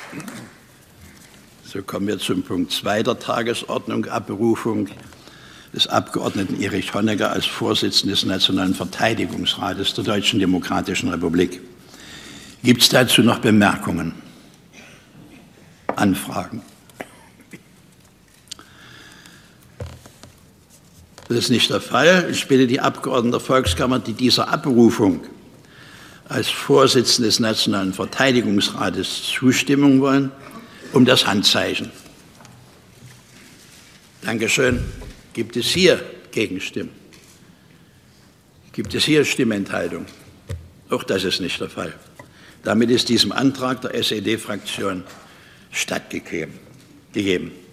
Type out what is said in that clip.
So kommen wir zum Punkt 2 der Tagesordnung, Abberufung des Abgeordneten Erich Honecker als Vorsitzenden des Nationalen Verteidigungsrates der Deutschen Demokratischen Republik. Gibt es dazu noch Bemerkungen, Anfragen? Das ist nicht der Fall. Ich bitte die Abgeordneten der Volkskammer, die dieser Abberufung als Vorsitzende des Nationalen Verteidigungsrates zustimmen wollen, um das Handzeichen. Dankeschön. Gibt es hier Gegenstimmen? Gibt es hier Stimmenthaltung? Auch das ist nicht der Fall. Damit ist diesem Antrag der SED-Fraktion stattgegeben.